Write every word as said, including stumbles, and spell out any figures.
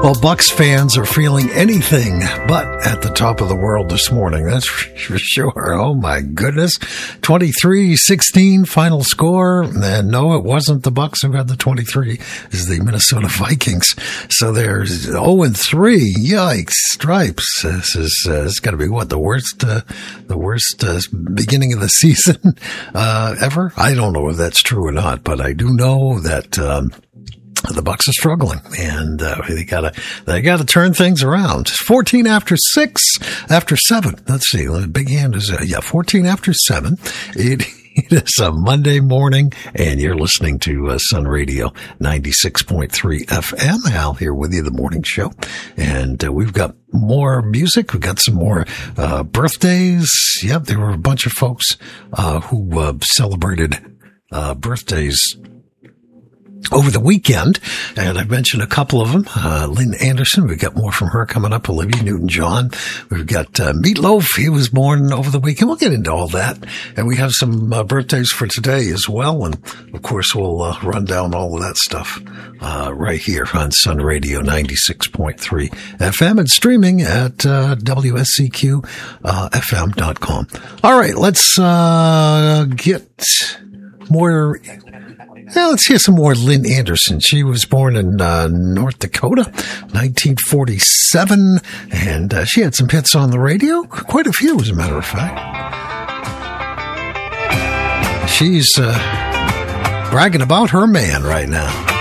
Well, Bucks fans are feeling anything but at the top of the world this morning. That's for sure. Oh, my goodness. twenty-three sixteen final score. And no, it wasn't the Bucks who got the twenty-three. It's the Minnesota Vikings. So there's oh and three. Yikes. Stripes. This is, uh, it's got to be what, the worst, uh, the worst uh, beginning of the season uh, ever? I don't know if that's true or not, but I do know that um, the Bucks are struggling, and uh, they gotta they gotta turn things around. fourteen after six, after seven. Let's see. The big hand is uh, yeah, fourteen after seven. It, it is a Monday morning, and you're listening to uh, Sun Radio ninety-six point three F M. Al here with you, the morning show, and uh, we've got more music. We've got some more uh, birthdays. Yep, there were a bunch of folks uh, who uh, celebrated uh, birthdays over the weekend, and I've mentioned a couple of them. Uh, Lynn Anderson, we've got more from her coming up. Olivia Newton-John. We've got uh, Meatloaf. He was born over the weekend. We'll get into all that. And we have some uh, birthdays for today as well. And, of course, we'll uh, run down all of that stuff uh, right here on Sun Radio ninety-six point three F M and streaming at uh, W S C Q F M dot com. All right, let's uh, get more... Now, let's hear some more Lynn Anderson. She was born in uh, North Dakota, nineteen forty-seven, and uh, she had some hits on the radio, quite a few, as a matter of fact. She's uh, bragging about her man right now.